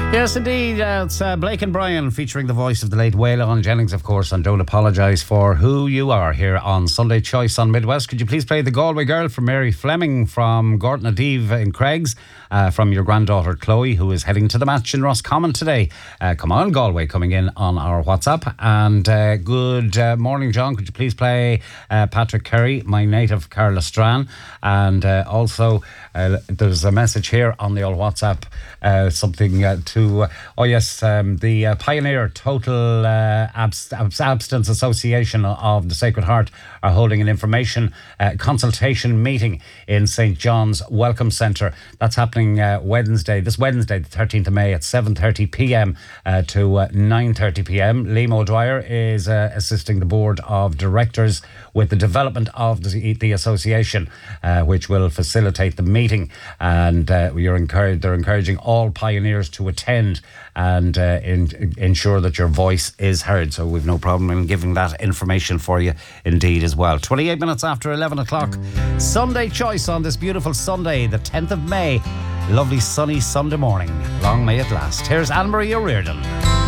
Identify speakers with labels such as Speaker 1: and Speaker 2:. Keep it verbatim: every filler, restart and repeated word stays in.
Speaker 1: Yes, indeed. Uh, it's uh, Blake and Brian featuring the voice of the late Waylon Jennings, of course, and Don't Apologise for Who You Are here on Sunday Choice on Midwest. Could you please play The Galway Girl from Mary Fleming from Gordon Adeve in Craigs, uh, from your granddaughter Chloe, who is heading to the match in Roscommon today. Uh, come on, Galway, coming in on our WhatsApp. And uh, good uh, morning, John. Could you please play uh, Patrick Curry, My Native Carla Strachan? And uh, also, uh, there's a message here on the old WhatsApp, uh, something uh, to, uh, oh yes, um, the uh, Pioneer Total uh, Abs- Abs- Abstinence Association of the Sacred Heart are holding an information uh, consultation meeting in Saint John's Welcome Centre. That's happening uh, Wednesday, this Wednesday, the thirteenth of May at seven thirty p.m. Uh, to uh, nine thirty p.m. Liam O'Dwyer is uh, assisting the board of directors with the development of the, the association, uh, which will facilitate the meeting. And uh, we are encouraged, they're encouraging all pioneers to attend and uh, in, ensure that your voice is heard. So we've no problem in giving that information for you indeed as well. twenty-eight minutes after eleven o'clock. Sunday Choice on this beautiful Sunday, the tenth of May. Lovely sunny Sunday morning. Long may it last. Here's Anne-Marie O'Riordan.